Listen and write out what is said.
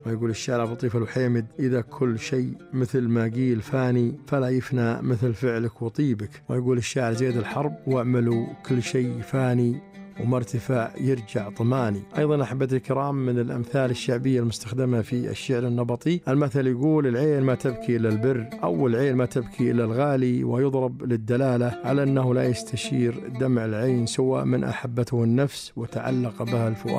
ويقول الشاعر أبو لطيف الوحيمد: إذا كل شيء مثل ما قيل فاني فلا يفنى مثل فعلك وطيبك. ويقول الشاعر زيد الحرب: واعملوا كل شيء فاني وما ارتفاع يرجع طماني. أيضا أحبتي الكرام، من الأمثال الشعبية المستخدمة في الشعر النبطي المثل يقول: العين ما تبكي إلا البر، أو العين ما تبكي إلا الغالي، ويضرب للدلالة على أنه لا يستشير دمع العين سوى من أحبته النفس وتعلق بها الفؤاد.